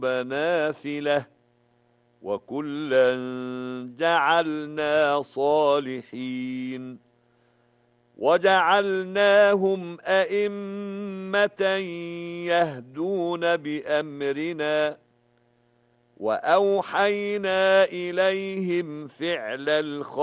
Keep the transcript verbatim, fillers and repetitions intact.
نافلة وكلا جعلنا صالحين وجعلناهم أئمة يهدون بأمرنا وأوحينا إليهم فعل الخير